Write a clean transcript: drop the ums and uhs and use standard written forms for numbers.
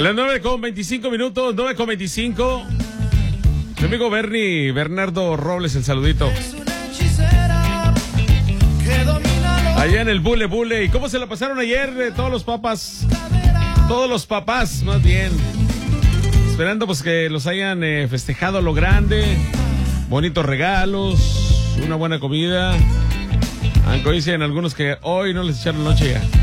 Las 9:25, 9:25. Mi amigo Bernardo Robles, el saludito. Allá en el Bule Bule. ¿Y cómo se la pasaron ayer todos los papás? Todos los papás, más bien. Esperando pues que los hayan festejado a lo grande. Bonitos regalos, una buena comida. Aunque dicen algunos que hoy no les echaron noche ya.